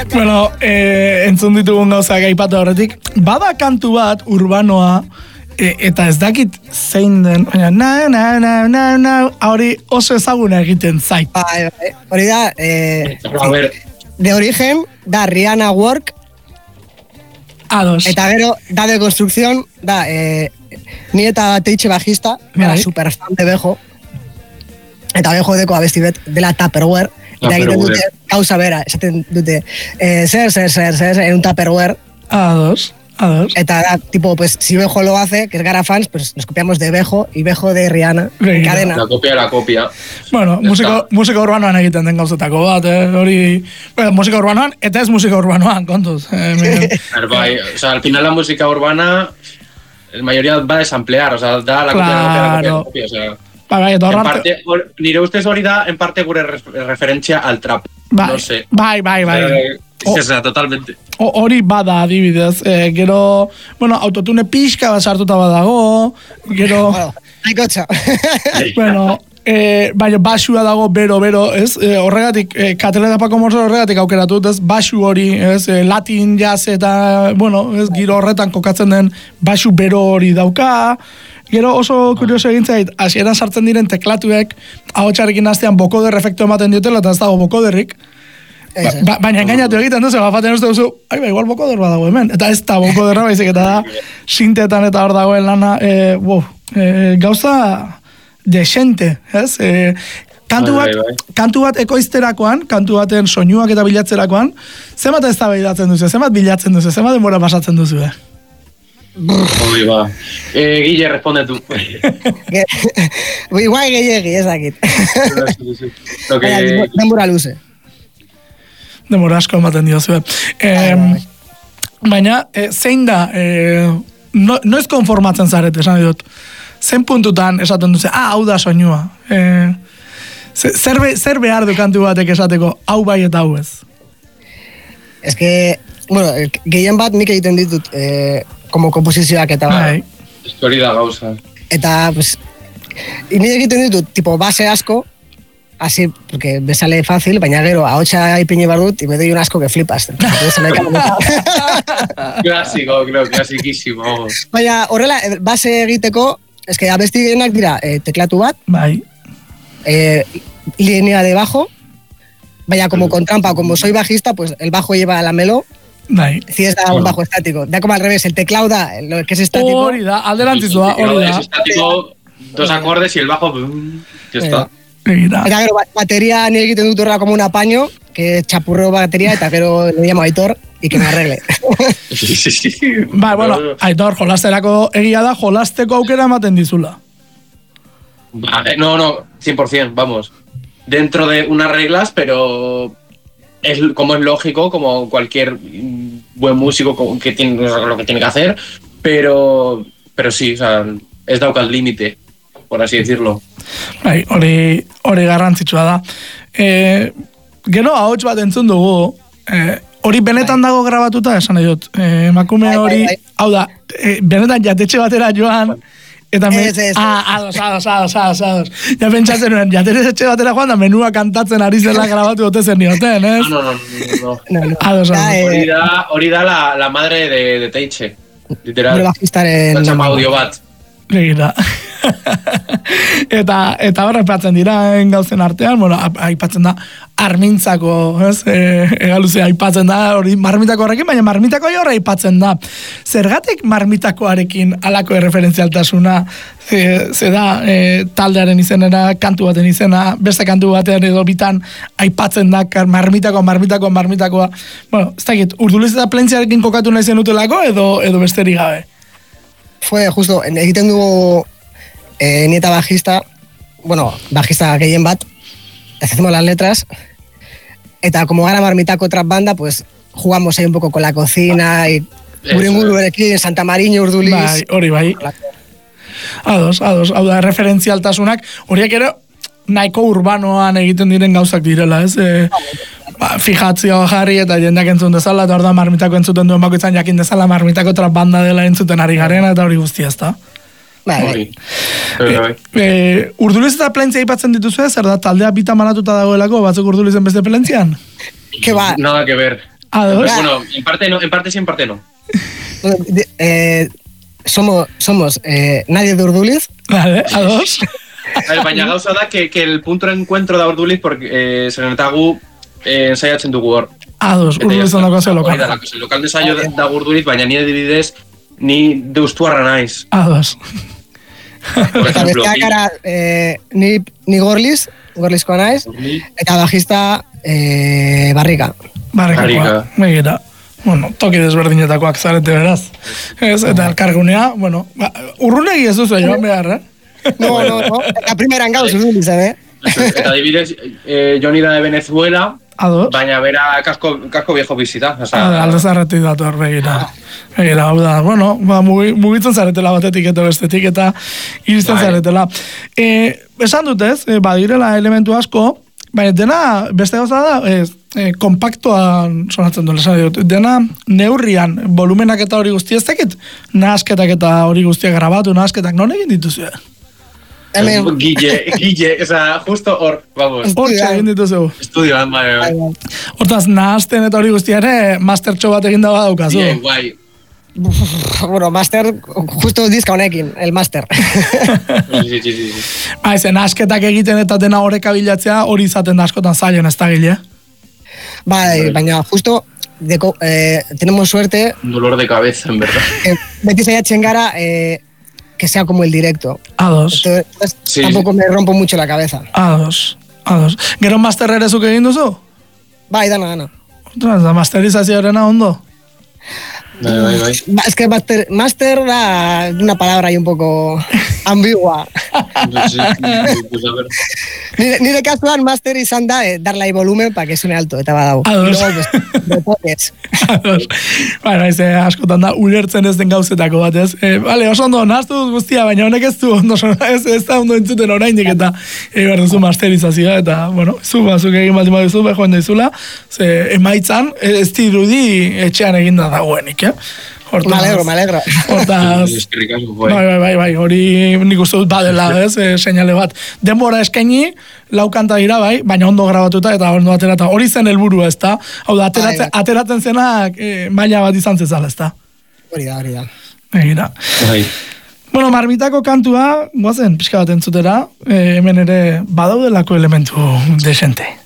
Bueno, entzun ditugun gauzak aipatu horretik, bada kantu bat urbanoa, eta ez dakit zein den, na, hori oso ezaguna egiten zait. Bai, hori da, de origen, da Rihanna Work, Ados. eta gero, da de construcción, da, ni eta Teitxe bajista, era super fan de Bejo, eta Bejo deko abesti bet dela Tupperware, eta egiten dute gauza bera, esaten dute, ser, en un Tupperware. Ados. Eta da, tipo, pues, si Bejo lo hace, que es gara fans, pues nos copiamos de Bejo y Bejo de Rihanna, en cadena. La copia. Bueno, musika urbanoan egiten den gauzetako bat, hori... Bueno, musika urbanoan, eta ez musika urbanoan, kontuz. Bai, o sea, al final la música urbana, la mayoría va a desemplear, o sea, da la copia, o sea... Bai, eta horrarte... Nire ustez hori da, en parte gure referentzia al trap, no sé. Bai. O sea, totalmente. Hori bada adibidez, gero, bueno, autotune pixka bat sartuta badago, gero... Aikotxa. Bueno, baina basua dago bero, ez? Horregatik, Kateletapako morzo horregatik aukeratu dut, ez? Basu hori, ez? Latin jazz eta, bueno, ez? Giro horretan kokatzen den basu bero hori dauka. Gero oso kurioso egin zait, hasieran sartzen diren teklatuek, ahotsarekin hastean bokoder efektu ematen diotela, eta ez dago bokoderrik. Baina engainatu egiten duzu, bafaten uste duzu, igual bokoder badago hemen. Eta ez da bokoderra baizik, eta da, sintetan eta hor dagoen lana, gauza desente, ez? Kantu bat ekoizterakoan, kantu baten soinuak eta bilatzerakoan, zenbat ez da behidatzen duzu, zenbat bilatzen duzu, zenbat denbora pasatzen duzu, Hori ba. Guille, responde tú. Igual gehiegi, ez dakit. Denbora luze. Denbora asko ematen diozu. Baina, zein da, noiz konformatzen zarete, esan dut. Zein puntutan esaten duzu, hau da soinua. Zer behar du kantu batek esateko, hau bai eta hau ez? Ez que, bueno, gehien bat nik egiten ditut, como komposizioak eta bai. Hori da gauza. Eta, pues, nire egiten ditut, tipo, base asko, así, porque me sale fácil, baina gero, ahotsa ipini bar dut, y me doy un asco que flipas. Clásico, creo, clasiquísimo. Baina, horrela, base egiteko, es que abesti gehienak dira, teklatu bat, bai. Línea de bajo, vaya como con trampa, como soy bajista, pues el bajo lleva la melo. Bai. Si es da un bajo estático. Da como al revés, el teclado da lo que es estático. Hori da, alderantzizua, hori da. Es estático, dos acordes y el bajo, ya está. Eta gero, batería nire egiten dut horra como un apaño, que chapurreo batería, eta gero le llamo a Aitor, y que me arregle. Sí. Bai, bueno, Aitor, jolasterako egia da, jolasteko aukera ematen dizula. Vale, no, 100%, vamos. Dentro de unas reglas, pero como es lógico, como cualquier buen músico que tiene lo que tiene que hacer, pero sí, o sea, ez dauka el límite, por así decirlo. Bai, hori garrantzitsua da. Gero ahots bat entzun dugu, hori benetan dago grabatuta, esan nahi dut. Emakume hori, hau da, benetan jatetxe batera joan, eta ados. Ja pentsatzen nuen, jatetxe batera joan, da menua kantatzen ari zela grabatu dute zen nioten, ez? No. Ados. Hori da la madre de Teitxe, literal. Bajistaren audio bat. Begira. Eta horre aipatzen dira gauzen artean, bueno, aipatzen da armintzako, ez? Egaluzea aipatzen da, hori marmitako horrekin, baina marmitako horre aipatzen da. Zergatik marmitakoarekin alako erreferentzialtasuna, ze da taldearen izenera, kantu baten izena, beste kantu batean edo bitan aipatzen da marmitakoa. Bueno, ez dakit, Urduliz eta Plentziarekin kokatu nahi zenutelako edo besterik gabe? Fue justo, egiten dugu nieta bajista, bueno, bajista gehien bat, hacemos las letras, eta como gara marmitako trap banda, pues jugamos ahí un poco con la cocina, y gure berekin, Santa Mariño, Urduliz. Bai, hori bai. Ados, hau da, referentzialtasunak, horiek ere, nahiko urbanoan egiten diren gauzak direla, ez? Fijatzioa jarri eta jendeak entzun dezala, eta hor da marmitako entzuten duen bakoitzan jakin dezala marmitako trap banda dela entzuten ari garena, eta hori guztia, ez da? Bai. Urduliz eta Plentzia aipatzen dituzu, zer da, taldea bita manatuta dagoelako, batzuk Urdulizen beste Plentzian? Que va. Nada que ver. Ados. Bueno, en parte sí, en parte no. Somos nadie de Urduliz. Vale, ados. A ver, baina gauza da que el punto de encuentro da Urduliz porque zenetagu ensaiatzen dugu hor. Ados, Urduliz ondako ze lokal. Lokal ensaio da Urduliz, baina ni adibidez ni deustuarra naiz. Ados. Por Eta ejemplo, besteak gara, ni Gorlizkoa naiz, eta bajista Barrika. Barrikakoa, begira. Bueno, toki desberdinetakoak zarete beraz. Ez, eta elkargunea, bueno, urrunegi ez duzu joan behar, No, eta primeran gauz Urduliz, eta adibidez, Joni da de Venezuela, Ados. baina bera kasko viejo bizita. Alde zarretik datu hor begira. Begira, hau da, bueno, mugitzen zaretela batetik eta bestetik eta iristen zaretela. Esan dutez, badirela elementu asko, baina dena beste gauza da, kompaktuan sonatzen duen, esan dut, dena neurrian, volumenak eta hori guzti ez dakit, nahasketak eta hori guztiak grabatu, nahasketak non egin dituzu? Guille, o sea, justo hor, vamos. Hortxe egin dituzu. Estudioan, bai. Hortaz, nahazten eta hori guztiare, mastertxo bat egin daba daukazu. Bien, guai. Bueno, master, justo diska honekin, el master. Sí. Haizen, asketak egiten eta dena horreka bilatzea, hori izaten da askotan zailen ez da gile. Bai, baina justo tenemos suerte. Un dolor de cabeza, en verdad. Beti saiatzen gara que sea como el directo. Ados. Entonces, sí, tampoco me rompo mucho la cabeza. Ados. Gero master ere zuk egin duzu? Bai, dana. Ostras, da masterizazioarena ondo. Bai. Es que master da una palabra ahí un poco ambigua. Sí, pues a ver. Nire kasuan master izan da darle ahí volumen para que suene alto, eta badau. Ados. Bueno, askotan da, ulertzen ez den gauzetako batez. Vale, oso ondo, nahaztu dut guztia, baina honek ez du ondo, ez da ondo entzuten oraindik eta behar duzu masterizazioa, eta, bueno, zuk egin baldin baduzu, joan daizula, ze emaitzan, ez dirudi etxean eginda dagoenik, Me alegro. Hortaz, bai, hori nik uste dut badela, ez, seinale bat. Denbora eskaini, lau kanta dira, bai, baina ondo grabatuta eta ondo aterata. Hori zen helburua, ez da? Hau da, ateratzen zenak maila bat izan zezala, ez da? Hori da. Egira. Bueno, Marmitako kantua, goazen, pixka bat entzutera, hemen ere badaudelako elementu desente.